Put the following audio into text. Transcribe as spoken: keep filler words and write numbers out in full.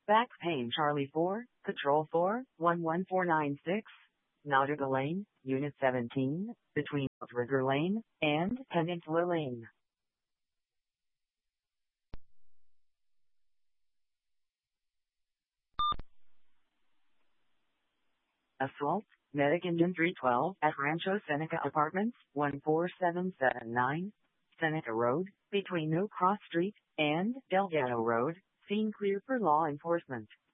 Back pain Charlie four, Patrol four, one one four nine six, Nautical Lane, Unit seventeen, between Outrigger Lane and Peninsula Lane. Assault, Medic Engine three twelve at Rancho Seneca Apartments, one four seven seven nine, Seneca Road, between New Cross Street and Delgado Road, scene clear for law enforcement.